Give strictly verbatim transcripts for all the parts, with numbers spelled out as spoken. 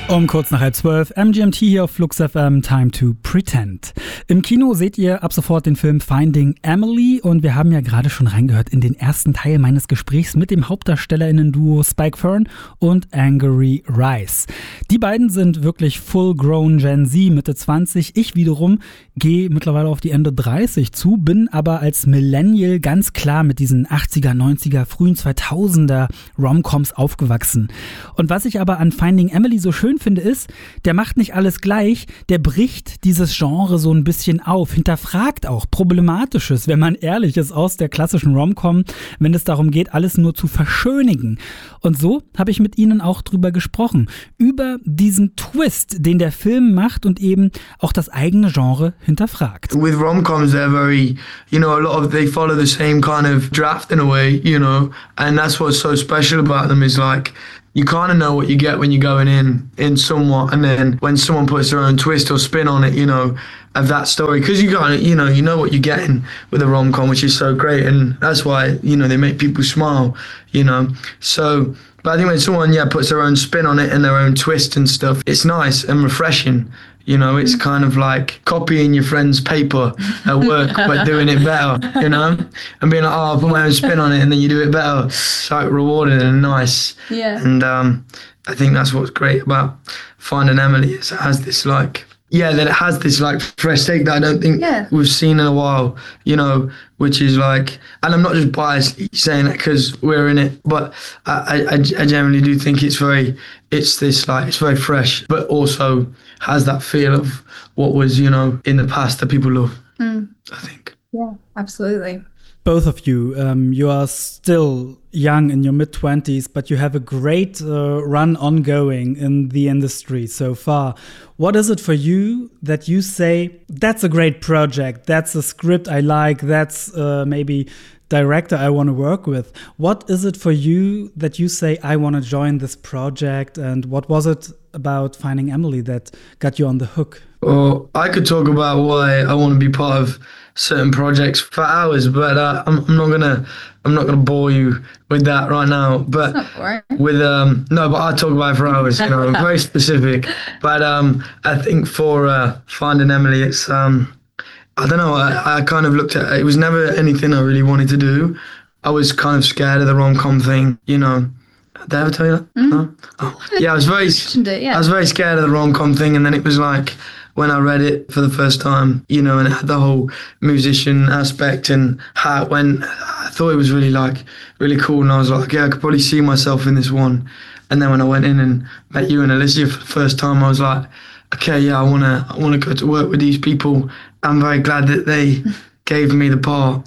Um kurz nach halb zwölf, M G M T hier auf Flux F M, Time to Pretend. Im Kino seht ihr ab sofort den Film Finding Emily und wir haben ja gerade schon reingehört in den ersten Teil meines Gesprächs mit dem HauptdarstellerInnen-Duo Spike Fern und Angourie Rice. Die beiden sind wirklich full-grown Gen Z, Mitte zwanzig. Ich wiederum gehe mittlerweile auf die Ende dreißig zu, bin aber als Millennial ganz klar mit diesen achtziger, neunziger, frühen zweitausender Rom-Coms aufgewachsen. Und was ich aber an Finding Emily so schön finde, ist, der macht nicht alles gleich, der bricht dieses Genre so ein bisschen auf, hinterfragt auch Problematisches, wenn man ehrlich ist, aus der klassischen Rom-Com, wenn es darum geht, alles nur zu verschönigen. Und so habe ich mit ihnen auch drüber gesprochen, über diesen Twist, den der Film macht und eben auch das eigene Genre hinterfragt. With rom-coms, they're very, you know, a lot of, they follow the same kind of draft in a way, you know, and that's what's so special about them is like, you kind of know what you get when you're going in, in somewhat, and then when someone puts their own twist or spin on it, you know, of that story, because you kind of, you know, you know what you're getting with a rom-com, which is so great, and that's why, you know, they make people smile, you know, so, but I think when someone, yeah, puts their own spin on it and their own twist and stuff, it's nice and refreshing. You know, it's kind of like copying your friend's paper at work, but doing it better, you know? And being like, oh, I'll put my own spin on it, and then you do it better. It's like rewarding and nice. Yeah. And um, I think that's what's great about Finding Emily, is it has this like, yeah, that it has this like fresh take that I don't think yeah. we've seen in a while, you know, which is like, and I'm not just biased saying that because we're in it, but I, I, I generally do think it's very, it's this like, it's very fresh, but also has that feel of what was, you know, in the past that people love, mm. I think. Yeah, absolutely. Both of you, um, you are still young in your mid-twenties, but you have a great uh, run ongoing in the industry so far. What is it for you that you say, that's a great project, that's a script I like, that's uh, maybe director I want to work with? What is it for you that you say, I want to join this project? And what was it about Finding Emily that got you on the hook? Well, I could talk about why I want to be part of certain projects for hours, but uh, I'm, I'm not gonna I'm not gonna bore you with that right now. But with um no, but I'll talk about it for hours. You know, very specific. But um, I think for uh, Finding Emily, it's um. I don't know, I, I kind of looked at it. It was never anything I really wanted to do. I was kind of scared of the rom-com thing, you know. Did I ever tell you that? Mm. No? Oh. Yeah, I was very it, yeah. I was very scared of the rom-com thing, and then it was like when I read it for the first time, you know, and it had the whole musician aspect and how it went, I thought it was really like really cool, and I was like, yeah, I could probably see myself in this one. And then when I went in and met you and Alicia for the first time, I was like, okay, yeah, I wanna I wanna go to work with these people. I'm very glad that they gave me the part,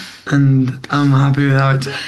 and I'm happy with how it.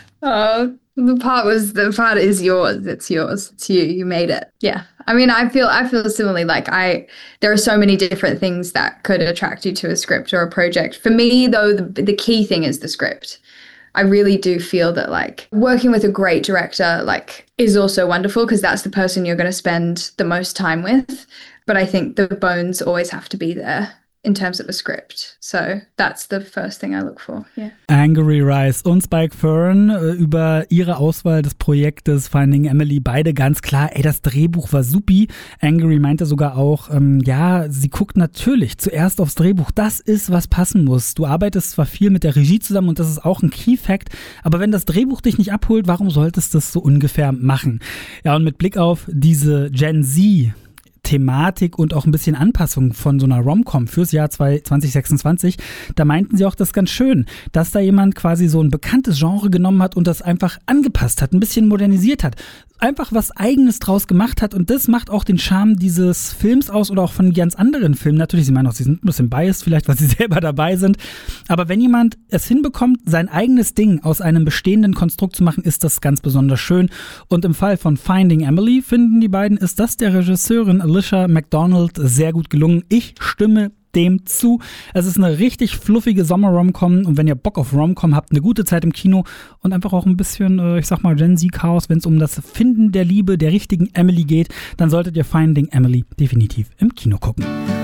Oh, the part was the part is yours. It's yours. It's you. You made it. Yeah. I mean, I feel I feel similarly. Like I, there are so many different things that could attract you to a script or a project. For me, though, the, the key thing is the script. I really do feel that like working with a great director like is also wonderful because that's the person you're going to spend the most time with. But I think the bones always have to be there in terms of a script. So that's the first thing I look for. Yeah. Angourie Rice und Spike Fern äh, über ihre Auswahl des Projektes Finding Emily, beide ganz klar, ey, das Drehbuch war supi. Angourie meinte sogar auch, ähm, ja, sie guckt natürlich zuerst aufs Drehbuch. Das ist, was passen muss. Du arbeitest zwar viel mit der Regie zusammen und das ist auch ein Key-Fact, aber wenn das Drehbuch dich nicht abholt, warum solltest du das so ungefähr machen? Ja, und mit Blick auf diese Gen Z Thematik und auch ein bisschen Anpassung von so einer Rom-Com fürs Jahr zwanzig sechsundzwanzig, da meinten sie auch, das ist ganz schön, dass da jemand quasi so ein bekanntes Genre genommen hat und das einfach angepasst hat, ein bisschen modernisiert hat, einfach was Eigenes draus gemacht hat und das macht auch den Charme dieses Films aus oder auch von ganz anderen Filmen. Natürlich, sie meinen auch, sie sind ein bisschen biased vielleicht, weil sie selber dabei sind, aber wenn jemand es hinbekommt, sein eigenes Ding aus einem bestehenden Konstrukt zu machen, ist das ganz besonders schön und im Fall von Finding Emily finden die beiden, ist das der Regisseurin Alicia McDonald sehr gut gelungen. Ich stimme dem zu. Es ist eine richtig fluffige Sommer-Rom-Com und wenn ihr Bock auf Rom-Com habt, eine gute Zeit im Kino und einfach auch ein bisschen, ich sag mal, Gen Z-Chaos, wenn es um das Finden der Liebe, der richtigen Emily geht, dann solltet ihr Finding Emily definitiv im Kino gucken.